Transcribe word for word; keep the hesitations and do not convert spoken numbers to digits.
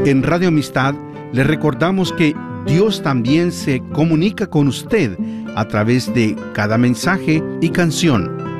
En Radio Amistad le recordamos que Dios también se comunica con usted a través de cada mensaje y canción.